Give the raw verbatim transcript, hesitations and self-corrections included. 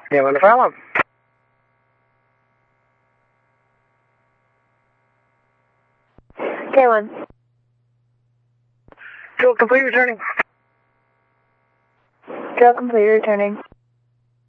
Yeah, on the phone. K one. Drill complete returning. Drill complete returning.